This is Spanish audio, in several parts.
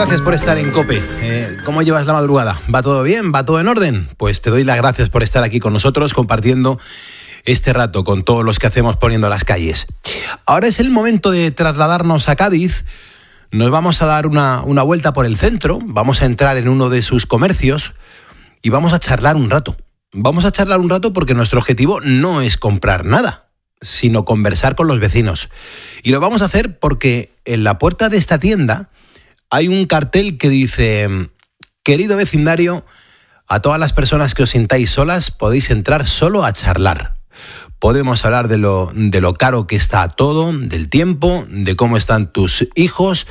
Gracias por estar en COPE. ¿Cómo llevas la madrugada? ¿Va todo bien? ¿Va todo en orden? Pues te doy las gracias por estar aquí con nosotros compartiendo este rato con todos los que hacemos Poniendo las Calles. Ahora es el momento de trasladarnos a Cádiz. Nos vamos a dar una vuelta por el centro, vamos a entrar en uno de sus comercios y vamos a charlar un rato. Vamos a charlar un rato porque nuestro objetivo no es comprar nada, sino conversar con los vecinos. Y lo vamos a hacer porque en la puerta de esta tienda hay un cartel que dice: querido vecindario, a todas las personas que os sintáis solas podéis entrar solo a charlar. Podemos hablar de lo caro que está todo, del tiempo, de cómo están tus hijos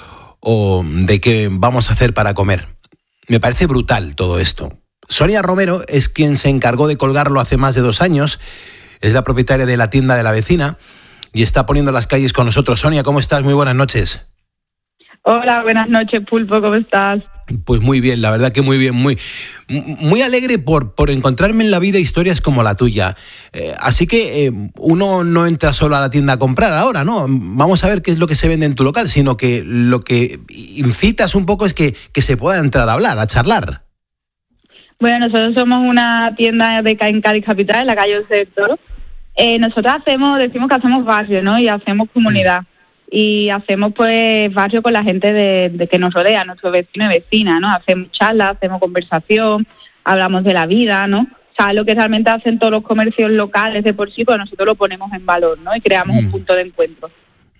o de qué vamos a hacer para comer. Me parece brutal todo esto. Sonia Romero es quien se encargó de colgarlo hace más de 2 años. Es la propietaria de la tienda de la vecina y está Poniendo las Calles con nosotros. Sonia, ¿cómo estás? Muy buenas noches. Hola, buenas noches, Pulpo, ¿cómo estás? Pues muy bien, la verdad que muy bien, muy alegre por encontrarme en la vida historias como la tuya. Así que uno no entra solo a la tienda a comprar ahora, ¿no? Vamos a ver qué es lo que se vende en tu local, sino que lo que incitas un poco es que se pueda entrar a hablar, a charlar. Bueno, nosotros somos una tienda en Cádiz Capital, en la calle José del Toro. Nosotros decimos que hacemos barrio, ¿no? Y hacemos comunidad. Y hacemos pues barrio con la gente de que nos rodea, nuestros vecinos y vecinas, ¿no? Hacemos charlas, hacemos conversación, hablamos de la vida, ¿no? O sea, lo que realmente hacen todos los comercios locales de por sí, pues nosotros lo ponemos en valor, ¿no? Y creamos un punto de encuentro.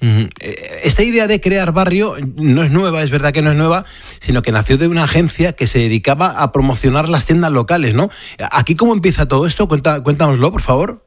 Esta idea de crear barrio no es nueva, es verdad que no es nueva, sino que nació de una agencia que se dedicaba a promocionar las tiendas locales, ¿no? ¿Aquí cómo empieza todo esto? Cuéntanoslo, por favor.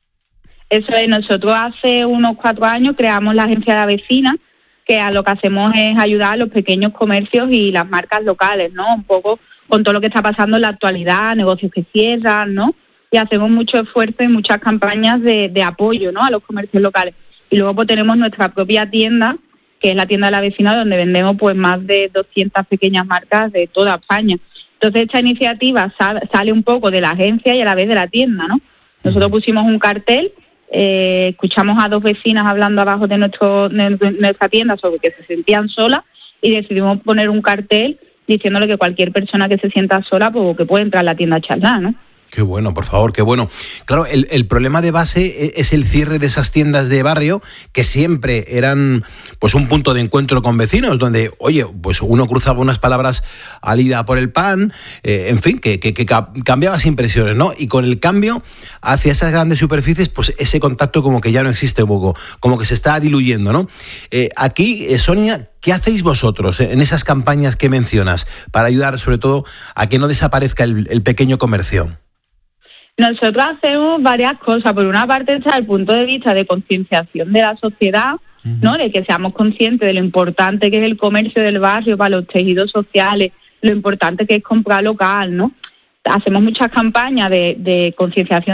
Eso es, nosotros hace unos 4 años creamos la agencia de la vecina, que a lo que hacemos es ayudar a los pequeños comercios y las marcas locales, ¿no? Un poco con todo lo que está pasando en la actualidad, negocios que cierran, ¿no? Y hacemos mucho esfuerzo y muchas campañas de apoyo, ¿no? A los comercios locales. Y luego pues tenemos nuestra propia tienda, que es la tienda de la vecina, donde vendemos pues más de 200 pequeñas marcas de toda España. Entonces esta iniciativa sale un poco de la agencia y a la vez de la tienda, ¿no? Nosotros pusimos un cartel. Escuchamos a 2 vecinas hablando abajo de nuestra tienda sobre que se sentían solas y decidimos poner un cartel diciéndole que cualquier persona que se sienta sola pues que puede entrar a la tienda a charlar, ¿no? Qué bueno, por favor, qué bueno. Claro, el problema de base es el cierre de esas tiendas de barrio que siempre eran pues un punto de encuentro con vecinos, donde, oye, pues uno cruzaba unas palabras al ir a por el pan, en fin, que cambiabas impresiones, ¿no? Y con el cambio hacia esas grandes superficies, pues ese contacto como que ya no existe un poco, como que se está diluyendo, ¿no? Aquí, Sonia, ¿qué hacéis vosotros en esas campañas que mencionas para ayudar sobre todo a que no desaparezca el pequeño comercio? Nosotros hacemos varias cosas. Por una parte está el punto de vista de concienciación de la sociedad, ¿no? De que seamos conscientes de lo importante que es el comercio del barrio para los tejidos sociales, lo importante que es comprar local, ¿no? Hacemos muchas campañas de concienciación